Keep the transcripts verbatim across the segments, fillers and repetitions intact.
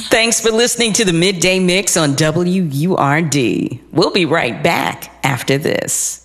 Thanks for listening to the Midday Mix on W U R D. We'll be right back after this.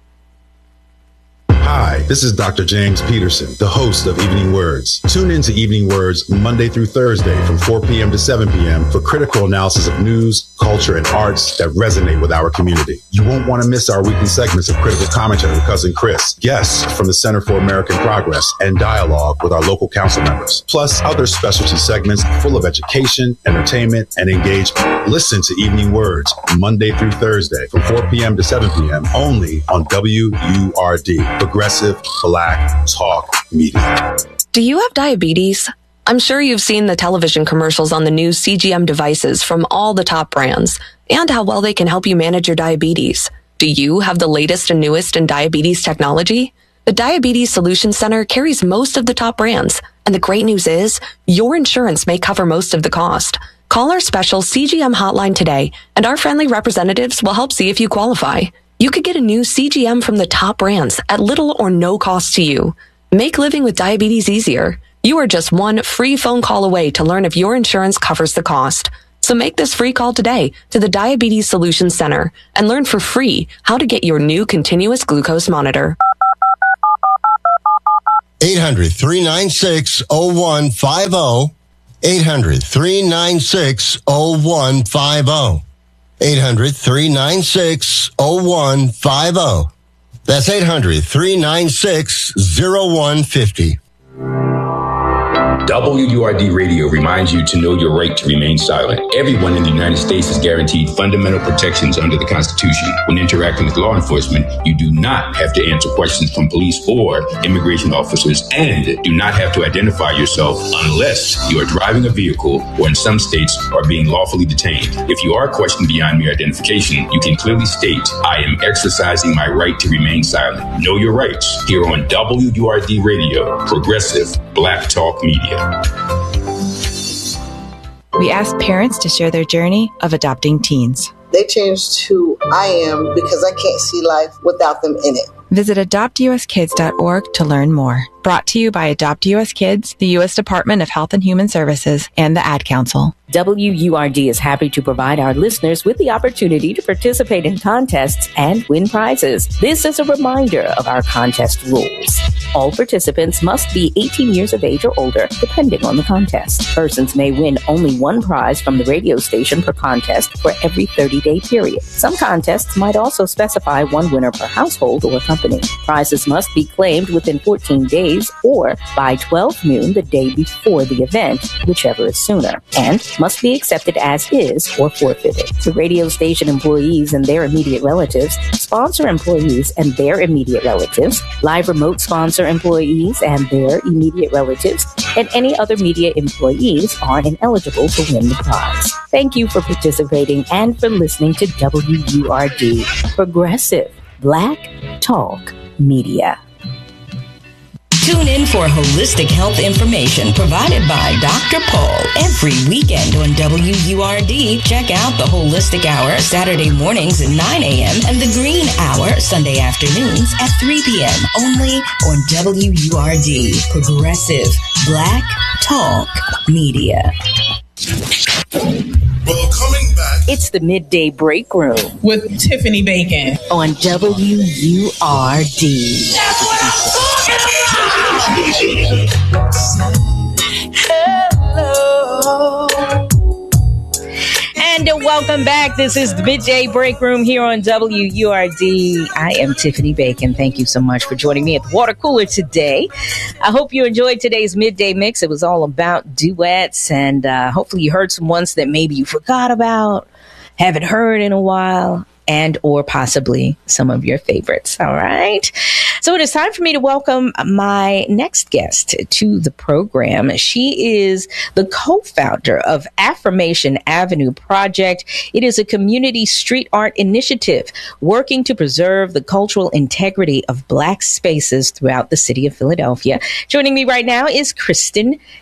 Hi, this is Doctor James Peterson, the host of Evening Words. Tune in to Evening Words Monday through Thursday from four p.m. to seven p.m. for critical analysis of news, culture, and arts that resonate with our community. You won't want to miss our weekly segments of critical commentary with Cousin Chris, guests from the Center for American Progress, and dialogue with our local council members, plus other specialty segments full of education, entertainment, and engagement. Listen to Evening Words Monday through Thursday from four p.m. to seven p.m. only on W U R D. Progressive Black Talk Media. Do you have diabetes? I'm sure you've seen the television commercials on the new C G M devices from all the top brands and how well they can help you manage your diabetes. Do you have the latest and newest in diabetes technology? The Diabetes Solutions Center carries most of the top brands, and the great news is your insurance may cover most of the cost. Call our special C G M hotline today, and our friendly representatives will help see if you qualify. You could get a new C G M from the top brands at little or no cost to you. Make living with diabetes easier. You are just one free phone call away to learn if your insurance covers the cost. So make this free call today to the Diabetes Solutions Center and learn for free how to get your new continuous glucose monitor. eight hundred, three nine six, oh one five oh. eight hundred, three nine six, oh one five oh. eight hundred, three nine six, oh one five oh. That's eight hundred, three nine six, oh one five oh. W U R D Radio reminds you to know your right to remain silent. Everyone in the United States is guaranteed fundamental protections under the Constitution. When interacting with law enforcement, you do not have to answer questions from police or immigration officers, and do not have to identify yourself unless you are driving a vehicle or, in some states, are being lawfully detained. If you are questioned beyond mere identification, you can clearly state, I am exercising my right to remain silent. Know your rights here on W U R D Radio, Progressive Black Talk Media. We asked parents to share their journey of adopting teens. They changed who I am because I can't see life without them in it. Visit adopt u s kids dot org to learn more. Brought to you by Adopt U S Kids, the U S Department of Health and Human Services, and the Ad Council. W U R D is happy to provide our listeners with the opportunity to participate in contests and win prizes. This is a reminder of our contest rules. All participants must be eighteen years of age or older, depending on the contest. Persons may win only one prize from the radio station per contest for every thirty-day period. Some contests might also specify one winner per household or company. Prizes must be claimed within fourteen days or by twelve noon the day before the event, whichever is sooner, and must be accepted as is or forfeited. The radio station employees and their immediate relatives, sponsor employees and their immediate relatives, live remote sponsor employees and their immediate relatives, and any other media employees are ineligible to win the prize. Thank you for participating and for listening to W U R D, Progressive Black Talk Media. Tune in for holistic health information provided by Doctor Paul every weekend on W U R D. Check out the Holistic Hour Saturday mornings at nine a.m. and the Green Hour Sunday afternoons at three p.m. only on W U R D, Progressive Black Talk Media. Well, coming back, it's the Midday Break Room with Tiffany Bacon on W U R D. That's what I'm talking about. Hello. And welcome back. This is the Midday Break Room here on W U R D. I am Tiffany Bacon. Thank you so much for joining me at the water cooler today. I hope you enjoyed today's Midday Mix. It was all about duets, and uh, hopefully you heard some ones that maybe you forgot about, haven't heard in a while, and or possibly some of your favorites. All right. So it is time for me to welcome my next guest to the program. She is the co-founder of Affirmation Avenue Project. It is a community street art initiative working to preserve the cultural integrity of Black spaces throughout the city of Philadelphia. Joining me right now is Kristen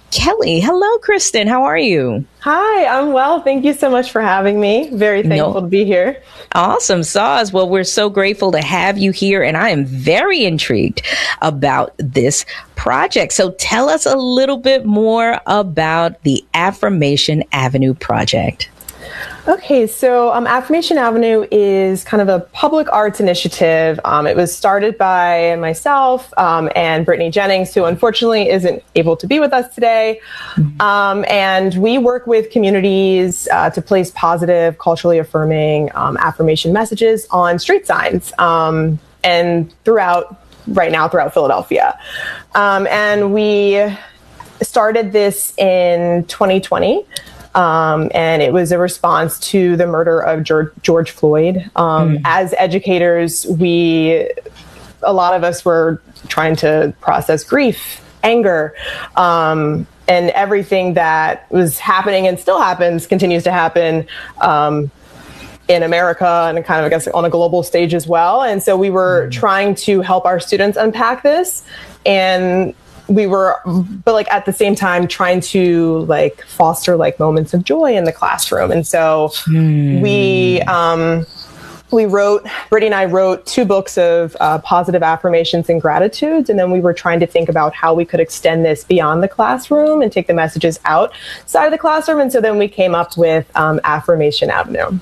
Kelly. Hello, Kristen. How are you? Hi, I'm well. Thank you so much for having me. Very thankful no. to be here. Awesome sauce. Well, we're so grateful to have you here, and I am very intrigued about this project. So tell us a little bit more about the Affirmation Avenue project. Okay, so um, Affirmation Avenue is kind of a public arts initiative. Um, it was started by myself um, and Brittany Jennings, who unfortunately isn't able to be with us today. Mm-hmm. Um, and we work with communities uh, to place positive, culturally affirming um, affirmation messages on street signs um, and throughout, right now, throughout Philadelphia. Um, and we started this in twenty twenty. Um, and it was a response to the murder of George, George Floyd. Um, mm. As educators, we, a lot of us were trying to process grief, anger, um, and everything that was happening and still happens, continues to happen um, in America and kind of, I guess, on a global stage as well. And so we were mm. trying to help our students unpack this, and we were, but like at the same time, trying to like foster like moments of joy in the classroom. And so mm. we, um, we wrote, Brittany and I wrote two books of uh, positive affirmations and gratitudes. And then we were trying to think about how we could extend this beyond the classroom and take the messages outside of the classroom. And so then we came up with um, Affirmation Avenue.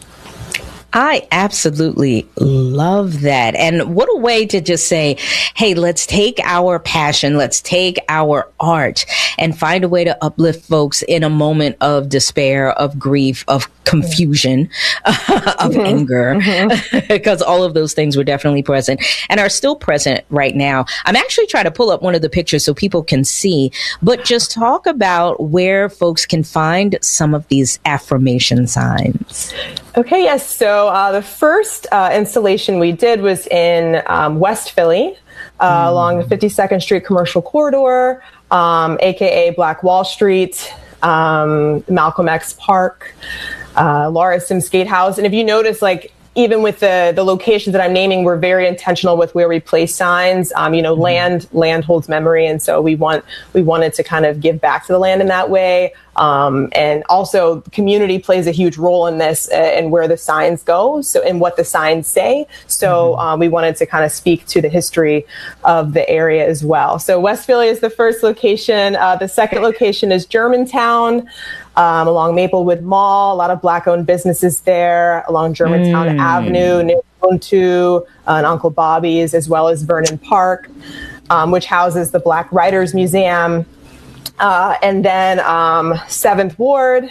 I absolutely love that. And what a way to just say, hey, let's take our passion, let's take our art and find a way to uplift folks in a moment of despair, of grief, of confusion, of mm-hmm. anger, because mm-hmm. all of those things were definitely present and are still present right now. I'm actually trying to pull up one of the pictures so people can see, but just talk about where folks can find some of these affirmation signs. Okay, yes. So uh, the first uh, installation we did was in um, West Philly, uh, mm. along the fifty-second Street Commercial Corridor, um, A K A Black Wall Street, um, Malcolm X Park, uh, Laura Sims Gatehouse. And if you notice, like, even with the, the locations that I'm naming, we're very intentional with where we place signs. Um, you know, mm. land land holds memory, and so we want we wanted to kind of give back to the land in that way. Um, and also, community plays a huge role in this uh, and where the signs go, so and what the signs say. So mm-hmm. um, we wanted to kind of speak to the history of the area as well. So West Philly is the first location. Uh, the second location is Germantown. Um, along Maplewood Mall, a lot of Black-owned businesses there, along Germantown mm. Avenue, near Two, uh, and Uncle Bobby's, as well as Vernon Park, um, which houses the Black Writers Museum. Uh, and then um, seventh Ward,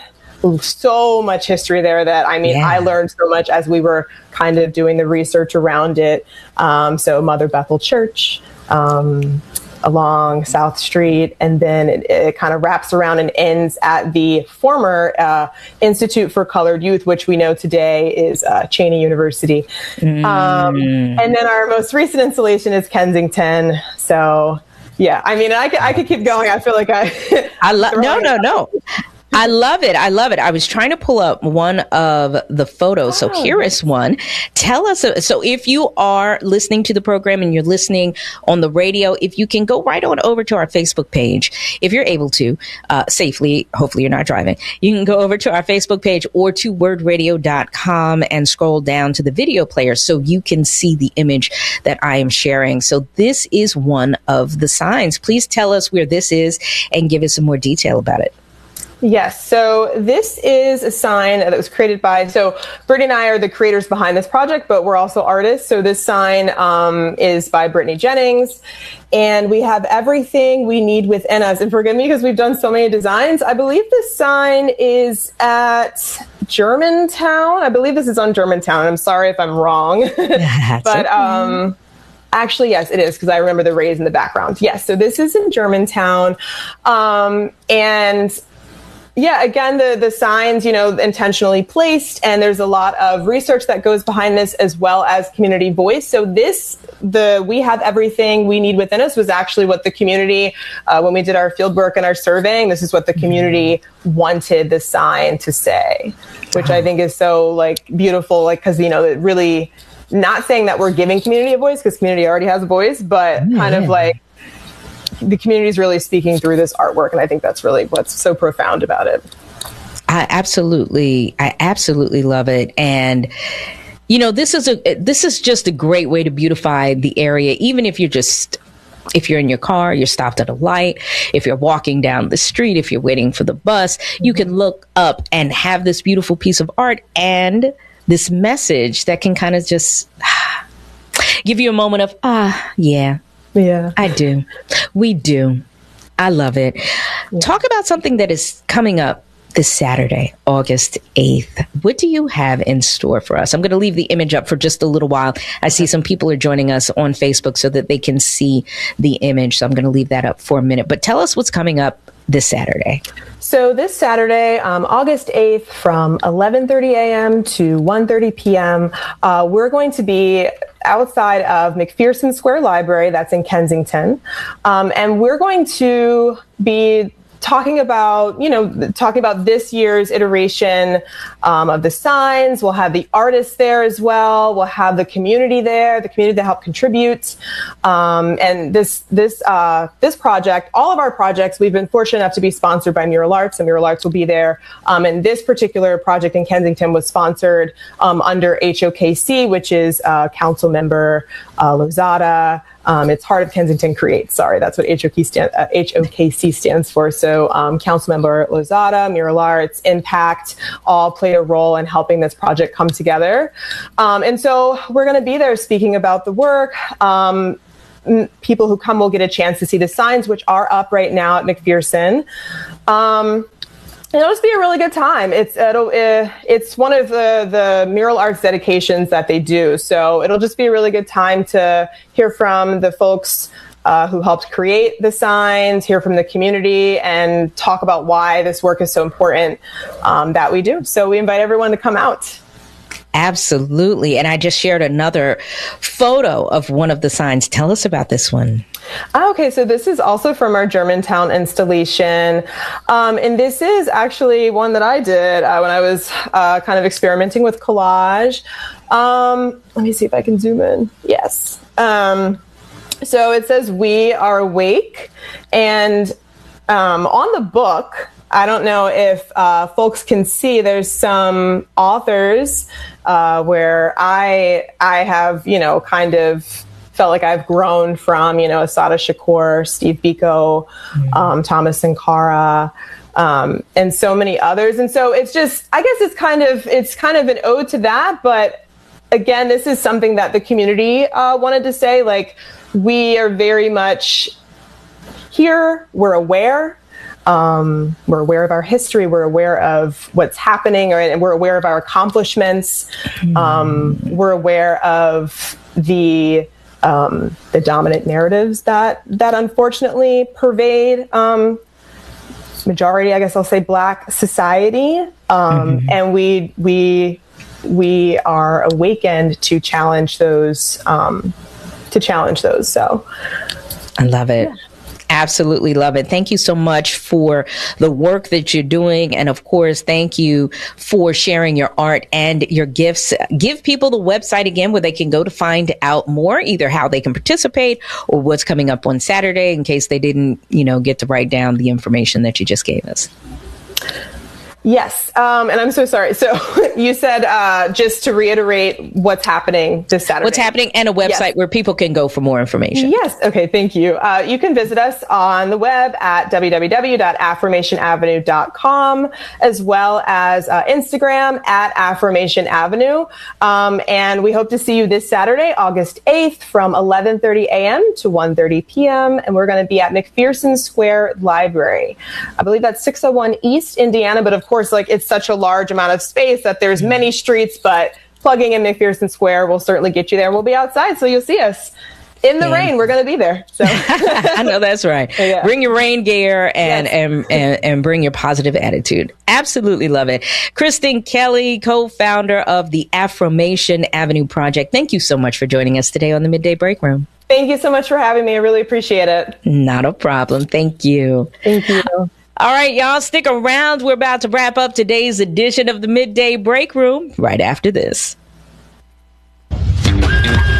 so much history there that, I mean, yeah. I learned so much as we were kind of doing the research around it. Um, so Mother Bethel Church, um, along South Street, and then it, it kind of wraps around and ends at the former uh, Institute for Colored Youth, which we know today is uh, Cheyney University. Mm. Um, and then our most recent installation is Kensington. So, yeah, I mean, I could, I could keep going. I feel like I... I love... No, no, no. I love it. I love it. I was trying to pull up one of the photos. So here is one. Tell us. So if you are listening to the program and you're listening on the radio, if you can go right on over to our Facebook page, if you're able to uh, safely, hopefully you're not driving, you can go over to our Facebook page or to word radio dot com and scroll down to the video player so you can see the image that I am sharing. So this is one of the signs. Please tell us where this is and give us some more detail about it. Yes. So this is a sign that was created by, so Brittany and I are the creators behind this project, but we're also artists. So this sign um, is by Brittany Jennings, and we have everything we need within us. And forgive me because we've done so many designs. I believe this sign is at Germantown. I believe this is on Germantown. I'm sorry if I'm wrong, but okay. um, Actually, yes, it is, because I remember the rays in the background. Yes. So this is in Germantown. Um, and Yeah, again, the, the signs, you know, intentionally placed, and there's a lot of research that goes behind this as well as community voice. So this, the we have everything we need within us was actually what the community, uh, when we did our field work and our surveying, this is what the community wanted the sign to say, which I think is so like beautiful, like, because, you know, it really, not saying that we're giving community a voice because community already has a voice, but yeah. kind of like the community is really speaking through this artwork. And I think that's really what's so profound about it. I absolutely, I absolutely love it. And, you know, this is a, this is just a great way to beautify the area, even if you're just, if you're in your car, you're stopped at a light, if you're walking down the street, if you're waiting for the bus, you can look up and have this beautiful piece of art and this message that can kind of just give you a moment of, ah, yeah, yeah, I do. We do. I love it. Yeah. Talk about something that is coming up this Saturday, August eighth. What do you have in store for us? I'm going to leave the image up for just a little while. I see some people are joining us on Facebook so that they can see the image. So I'm going to leave that up for a minute. But tell us what's coming up this Saturday. So this Saturday, um, August eighth, from eleven thirty a.m. to one thirty p.m., uh, we're going to be outside of McPherson Square Library, that's in Kensington. Um, and we're going to be talking about, you know, talking about this year's iteration um, of the signs. We'll have the artists there as well. We'll have the community there, the community that helped contribute. Um, and this this uh, this project, all of our projects, we've been fortunate enough to be sponsored by Mural Arts, and Mural Arts will be there. Um, and this particular project in Kensington was sponsored um, under H O K C, which is uh, Council Member uh, Lozada. Um, it's Heart of Kensington Creates. Sorry, that's what H O K C, stand, uh, H O K C stands for. So um, Councilmember Lozada, Mural Arts, Impact, all played a role in helping this project come together. Um, and so we're going to be there speaking about the work. Um, m- people who come will get a chance to see the signs, which are up right now at McPherson. Um, It'll just be a really good time. It's it'll, uh, it's one of the, the Mural Arts dedications that they do. So it'll just be a really good time to hear from the folks uh, who helped create the signs, hear from the community, and talk about why this work is so important um, that we do. So we invite everyone to come out. Absolutely. And I just shared another photo of one of the signs. Tell us about this one. Okay, so this is also from our Germantown installation. Um, and this is actually one that I did uh, when I was uh, kind of experimenting with collage. Um, let me see if I can zoom in. Yes. Um, so it says, "We are awake." And um, on the book, I don't know if uh, folks can see, there's some authors uh, where I I have, you know, kind of felt like I've grown from, you know, Assata Shakur, Steve Biko, mm-hmm. um, Thomas Sankara, um, and so many others. And so it's just, I guess it's kind of, it's kind of an ode to that. But again, this is something that the community uh, wanted to say, like, we are very much here, we're aware. Um, we're aware of our history. We're aware of what's happening, or, and we're aware of our accomplishments. Um, we're aware of the um, the dominant narratives that that unfortunately pervade um, majority, I guess I'll say, Black society. Um, mm-hmm. And we we we are awakened to challenge those um, to challenge those. So I love it. Yeah. Absolutely love it. Thank you so much for the work that you're doing. And of course, thank you for sharing your art and your gifts. Give people the website again where they can go to find out more, either how they can participate or what's coming up on Saturday, in case they didn't, you know, get to write down the information that you just gave us. Yes. Um, and I'm so sorry. So you said, uh, just to reiterate what's happening this Saturday. What's happening, and a website yes. where people can go for more information. Yes. Okay. Thank you. Uh, you can visit us on the web at w w w dot affirmation avenue dot com, as well as uh, Instagram at Affirmation Avenue. Um, and we hope to see you this Saturday, August eighth, from eleven thirty a.m. to one thirty p.m. And we're going to be at McPherson Square Library. I believe that's six oh one East Indiana, but of course, Of course, like, it's such a large amount of space that there's many streets, but plugging in McPherson Square will certainly get you there. We'll be outside, so you'll see us. In the yeah. rain, we're going to be there. So I know that's right. Yeah. Bring your rain gear and, yes. and, and, and bring your positive attitude. Absolutely love it. Kristen Kelly, co-founder of the Affirmation Avenue Project. Thank you so much for joining us today on the Midday Break Room. Thank you so much for having me. I really appreciate it. Not a problem. Thank you. Thank you. All right, y'all, stick around. We're about to wrap up today's edition of the Midday Break Room right after this.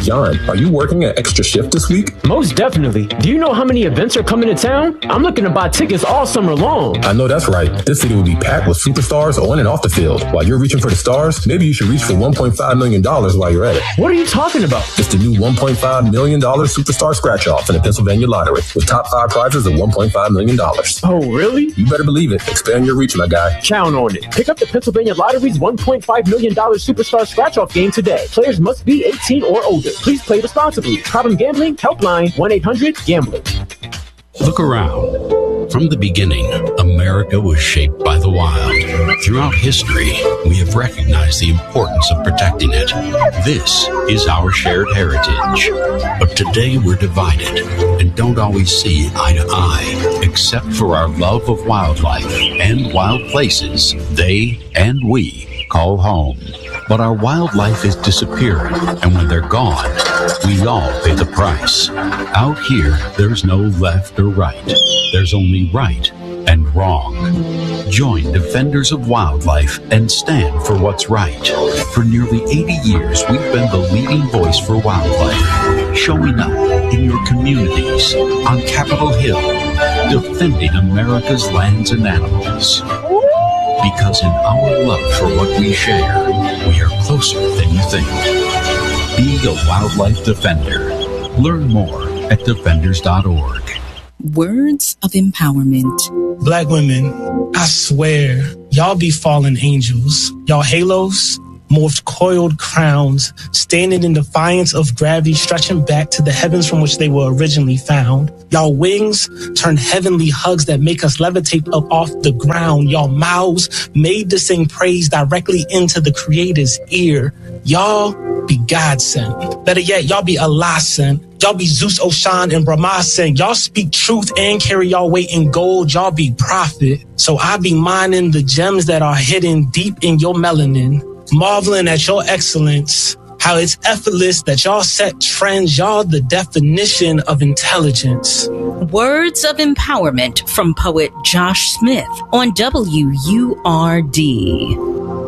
John, are you working an extra shift this week? Most definitely. Do you know how many events are coming to town? I'm looking to buy tickets all summer long. I know that's right. This city will be packed with superstars on and off the field. While you're reaching for the stars, maybe you should reach for one point five million dollars while you're at it. What are you talking about? It's the new one point five million dollars Superstar Scratch-Off in the Pennsylvania Lottery with top five prizes of one point five million dollars. Oh, really? You better believe it. Expand your reach, my guy. Count on it. Pick up the Pennsylvania Lottery's one point five million dollars Superstar Scratch-Off game today. Players must be eighteen or older. Please play responsibly. Problem gambling? Helpline one eight hundred gambler. Look around. From the beginning, America was shaped by the wild. Throughout history, we have recognized the importance of protecting it. This is our shared heritage. But today we're divided and don't always see eye to eye, except for our love of wildlife and wild places they and we call home. But our wildlife is disappearing, and when they're gone, we all pay the price. Out here, there's no left or right. There's only right and wrong. Join Defenders of Wildlife and stand for what's right. For nearly eighty years, we've been the leading voice for wildlife, showing up in your communities, on Capitol Hill, defending America's lands and animals. Because in our love for what we share, we are closer than you think. Be a wildlife defender. Learn more at defenders dot org. Words of empowerment. Black women, I swear, y'all be fallen angels. Y'all halos, morphed coiled crowns, standing in defiance of gravity, stretching back to the heavens from which they were originally found. Y'all wings turn heavenly hugs that make us levitate up off the ground. Y'all mouths made to sing praise directly into the Creator's ear. Y'all be God sent. Better yet, y'all be Allah sent. Y'all be Zeus, Oshan, and Brahma sent. Y'all speak truth and carry y'all weight in gold. Y'all be prophet. So I be mining the gems that are hidden deep in your melanin, marveling at your excellence, how it's effortless that y'all set trends. Y'all the definition of intelligence. Words of empowerment from poet Josh Smith on W U R D.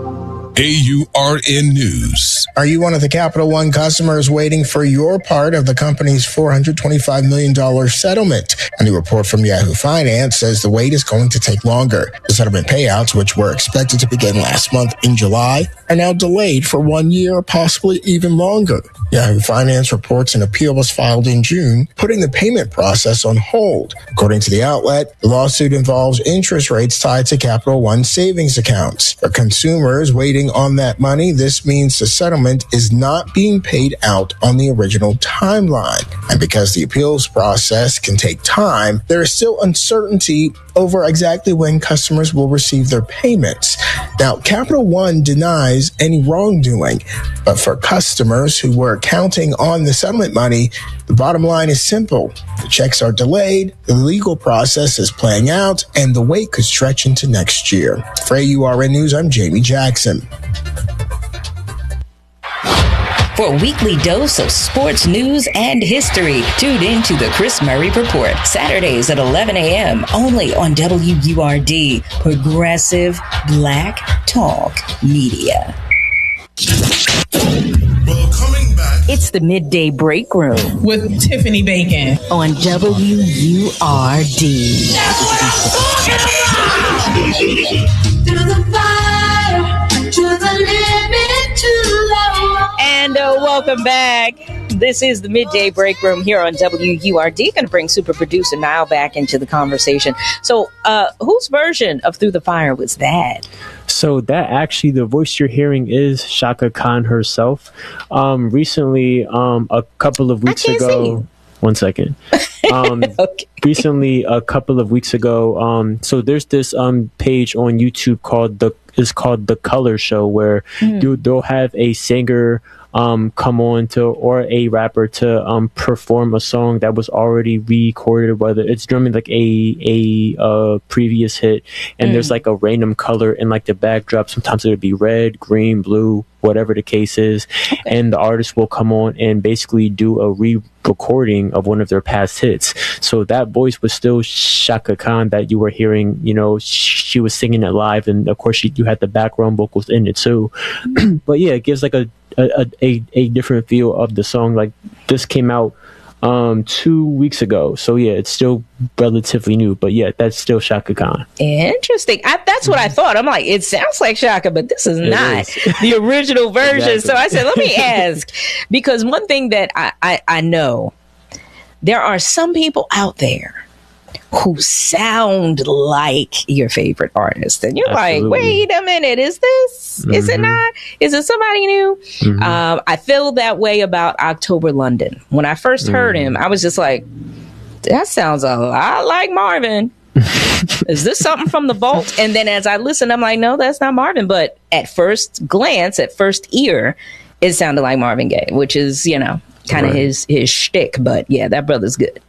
A U R N News. Are you one of the Capital One customers waiting for your part of the company's four hundred twenty-five million dollars settlement? A new report from Yahoo Finance says the wait is going to take longer. The settlement payouts, which were expected to begin last month in July, are now delayed for one year, possibly even longer. Yahoo Finance reports an appeal was filed in June, putting the payment process on hold. According to the outlet, the lawsuit involves interest rates tied to Capital One savings accounts. For consumers waiting on that money, this means the settlement is not being paid out on the original timeline. And because the appeals process can take time, there is still uncertainty over exactly when customers will receive their payments. Now, Capital One denies any wrongdoing, but for customers who were counting on the settlement money, the bottom line is simple. The checks are delayed, the legal process is playing out, and the wait could stretch into next year. For A U R N News, I'm Jamie Jackson. For a weekly dose of sports news and history, tune in to the Chris Murray Report, Saturdays at eleven a.m. only on W U R D, Progressive Black Talk Media. Well, coming back. It's the Midday Break Room with Tiffany Bacon on W U R D. That's what I'm talking about. To the fire, to the limit, to the And uh, welcome back. This is the Midday Break Room here on W U R D. Going to bring super producer Niall back into the conversation. So, uh, whose version of Through the Fire was that? So that actually, the voice you're hearing is Chaka Khan herself. Um, recently, um, a couple of weeks ago. One second. Um, okay. Recently, a couple of weeks ago. Um, so there's this um page on YouTube called the is called The Color Show, where mm. you, they'll have a singer um come on to or a rapper to um perform a song that was already recorded, whether it's drumming like a a uh previous hit, and mm. there's like a random color in like the backdrop. Sometimes it would be red, green, blue, whatever the case is. Okay. And the artist will come on and basically do a re-recording of one of their past hits. So that voice was still Chaka Khan that you were hearing. You know, she was singing it live, and of course she, you had the background vocals in it too. But yeah, it gives like a a, a a different feel of the song. Like this came out um two weeks ago, so yeah, it's still relatively new, but yeah, that's still Chaka Khan. Interesting. I, that's what I thought. I'm like, it sounds like Chaka, but this is It not is. the original version. Exactly. So I said, let me ask, because one thing that I, I I know, there are some people out there who sound like your favorite artist, and you're Absolutely. like, wait a minute, is this mm-hmm. is it not, is it somebody new? Mm-hmm. um I feel that way about October London. When I first mm-hmm. heard him, I was just like, that sounds a lot like Marvin. Is this something from the vault? And then as I listened, I'm like, no, that's not Marvin. But at first glance, at first ear, it sounded like Marvin Gaye, which is, you know, kind of right. his his shtick. But yeah, that brother's good.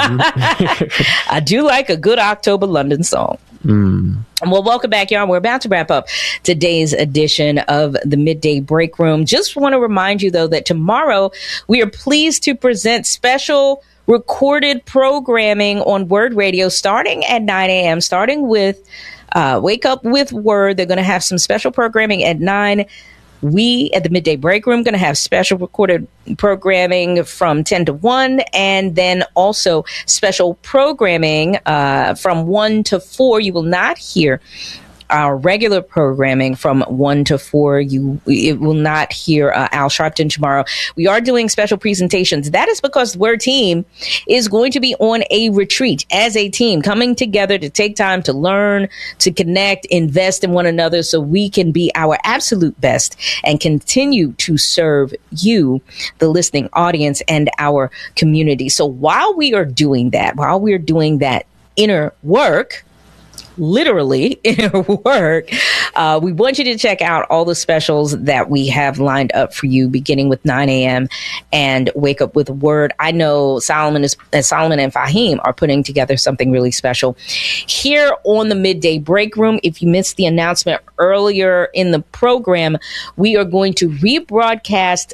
Mm-hmm. I do like a good October London song. Mm. Well, welcome back, y'all. We're about to wrap up today's edition of the Midday Break Room. Just want to remind you, though, that tomorrow we are pleased to present special recorded programming on Word Radio starting at nine a.m., starting with uh, Wake Up with Word. They're going to have some special programming at nine. We at the Midday Break Room going to have special recorded programming from ten to one, and then also special programming uh, from one to four. You will not hear our regular programming from one to four. You it will not hear uh, Al Sharpton tomorrow. We are doing special presentations. That is because the Word team is going to be on a retreat as a team, coming together to take time to learn, to connect, invest in one another so we can be our absolute best and continue to serve you, the listening audience, and our community. So while we are doing that, while we're doing that inner work, literally inner work, uh, we want you to check out all the specials that we have lined up for you, beginning with nine a.m. and Wake Up with Word. I know Solomon is uh, Solomon and Fahim are putting together something really special here on the Midday Break Room. If you missed the announcement earlier in the program, we are going to rebroadcast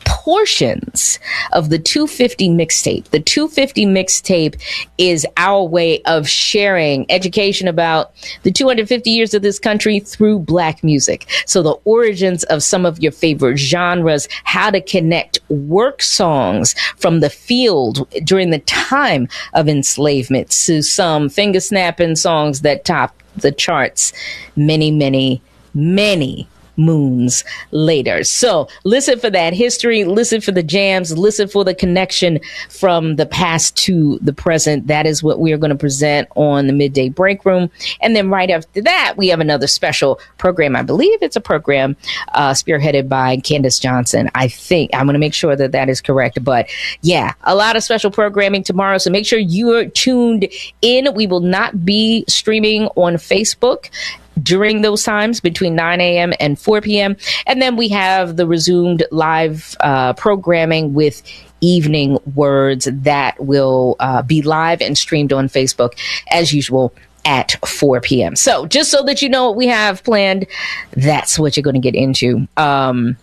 portions of the two fifty mixtape. The two fifty mixtape is our way of sharing education about the two hundred fifty years of this country through Black music. So the origins of some of your favorite genres, how to connect work songs from the field during the time of enslavement to some finger snapping songs that topped the charts many, many, many moons later. So listen for that history, listen for the jams, listen for the connection from the past to the present. That is what we are going to present on the Midday Break Room. And then right after that, we have another special program. I believe it's a program uh, spearheaded by Candace Johnson. I think I'm going to make sure that that is correct. But yeah, a lot of special programming tomorrow. So make sure you're tuned in. We will not be streaming on Facebook during those times between nine a.m. and four p.m. And then we have the resumed live uh, programming with Evening Words that will uh, be live and streamed on Facebook as usual at four p.m. So just so that you know what we have planned, that's what you're going to get into. Um,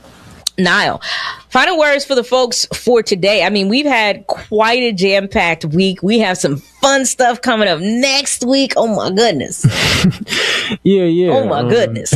Niall, final words for the folks for today. I mean, we've had quite a jam-packed week. We have some fun stuff coming up next week. Oh my goodness. yeah, yeah. Oh my um, goodness.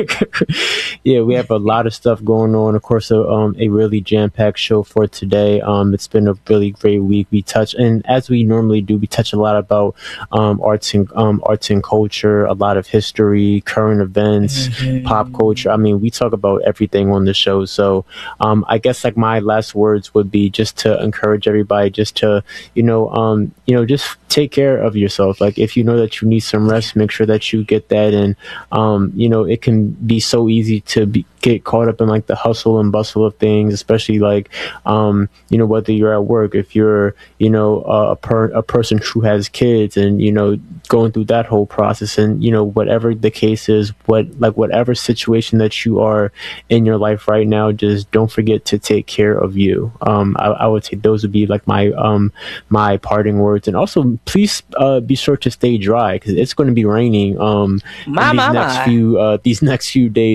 yeah, we have a lot of stuff going on. Of course, a, um, a really jam-packed show for today. Um, it's been a really great week. We touch, and as we normally do, we touch a lot about um, arts and um, arts and culture, a lot of history, current events, mm-hmm. pop culture. I mean, we talk about everything on the show. So um, I guess like my last words would be just to encourage everybody, just to you know, um, you know, just take care of yourself. Like if you know that you need some rest, make sure that you get that. And um, you know, it can be so easy to be, get caught up in like the hustle and bustle of things, especially like um, you know, whether you're at work, if you're you know uh, a per- a person who has kids, and you know going through that whole process, and you know whatever the case is, what like whatever situation that you are in your life right now, just don't forget to take care of you. Um, I, I would say those would be like my um my parting words. And also please uh, be sure to stay dry, because it's going to be raining um my, these my, next my. few uh, these next few days. So where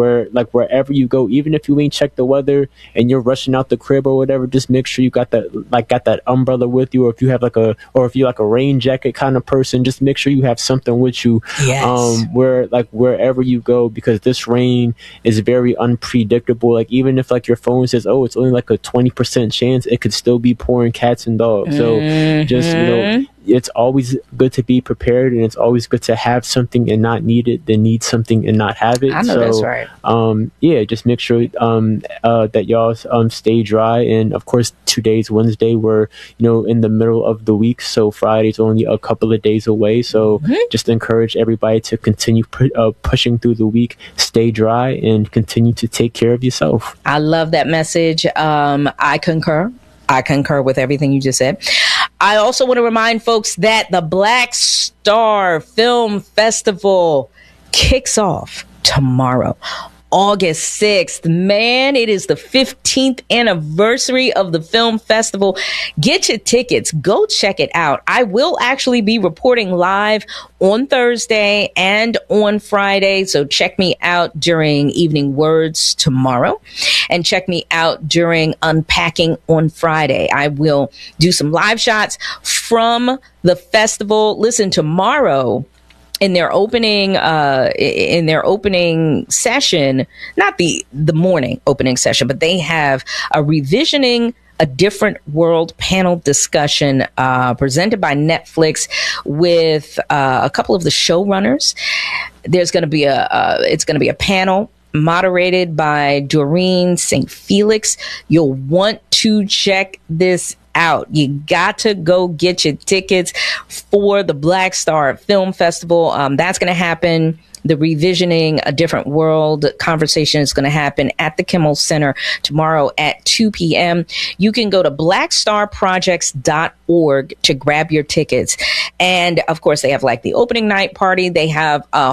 where like wherever you go, even if you ain't checked the weather and you're rushing out the crib or whatever, just make sure you got that like got that umbrella with you, or if you have like a or if you're like a rain jacket kind of person, just make sure you have something with you. Yes. Um, where like wherever you go, because this rain is very unpredictable. Like even if like your phone says, oh, it's only like a twenty percent chance, it could still be pouring cats and dogs. So Mm-hmm. just, you know, it's always good to be prepared, and it's always good to have something and not need it than need something and not have it. I know so, that's right. Um, yeah, just make sure um, uh, that y'all um, stay dry. And of course, today's Wednesday. We're, you know, in the middle of the week, so Friday's only a couple of days away. So Mm-hmm. just encourage everybody to continue pu- uh, pushing through the week, stay dry, and continue to take care of yourself. I love that message. Um, I concur. I concur with everything you just said. I also want to remind folks that the Black Star Film Festival kicks off tomorrow, August sixth. Man, it is the fifteenth anniversary of the film festival. Get your tickets. Go check it out. I will actually be reporting live on Thursday and on Friday. So check me out during Evening Words tomorrow, and check me out during Unpacking on Friday. I will do some live shots from the festival. Listen, tomorrow, in their opening, uh, in their opening session, not the, the morning opening session, but they have a Revisioning a Different World panel discussion, uh, presented by Netflix with, uh, a couple of the showrunners. There's going to be a, uh, it's going to be a panel moderated by Doreen Saint Felix. You'll want to check this out. You got to go get your tickets for the Black Star Film Festival. Um, that's going to happen. The Revisioning a Different World conversation is going to happen at the Kimmel Center tomorrow at two p.m. You can go to black star projects dot org to grab your tickets. And of course, they have like the opening night party. They have a